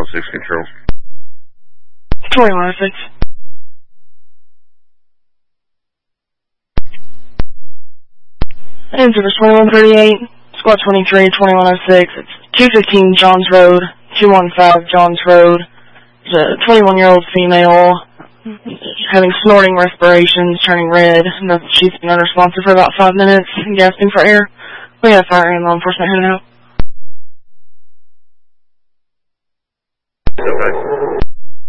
2106 control. 2106. And service 2138, squad 23, 2106. It's 215 Johns Road, 215 Johns Road. There's a 21-year-old female having snorting respirations, turning red. She's been unresponsive for about 5 minutes and gasping for air. We have fire and law enforcement heading out.